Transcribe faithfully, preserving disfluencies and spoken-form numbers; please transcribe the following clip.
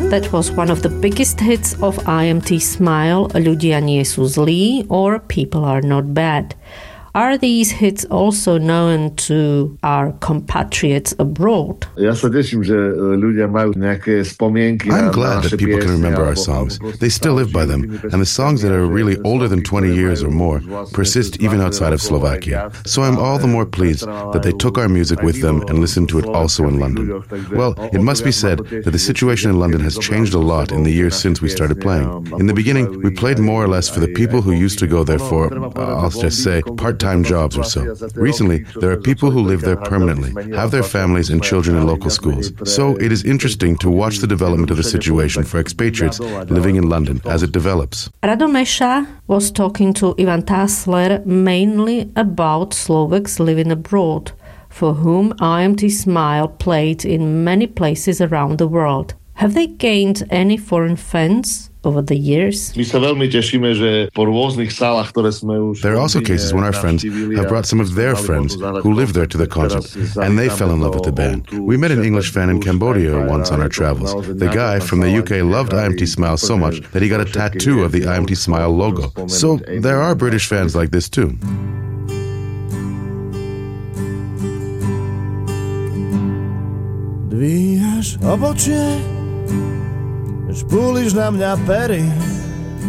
That was one of the biggest hits of I M T Smile, Ľudia nie sú zlí, or People are not bad. Are these hits also known to our compatriots abroad? Ja sa teším, že ľudia majú nejaké spomienky. I'm glad that people can remember our songs. They still live by them, and the songs that are really older than twenty years or more persist even outside of Slovakia. So I'm all the more pleased that they took our music with them and listened to it also in London. Well, it must be said that the situation in London has changed a lot in the years since we started playing. In the beginning, we played more or less for the people who used to go there for, uh, I'll just say, part-time jobs or so. Recently, there are people who live there permanently, have their families and children in local schools. So it is interesting to watch the development of the situation for expatriates living in London as it develops. Rado Meša was talking to Ivan Tasler mainly about Slovaks living abroad, for whom I M T Smile played in many places around the world. Have they gained any foreign fans over the years? My sa veľmi tešíme, že po rôznych sálach, ktoré sme už... There are also cases when our friends have brought some of their friends who live there to the concert, and they fell in love with the band. We met an English fan in Cambodia once on our travels. The guy from the U K loved I M T Smile so much that he got a tattoo of the I M T Smile logo. So there are British fans like this too. Dvíhaš obočie, špúliš na mňa pery,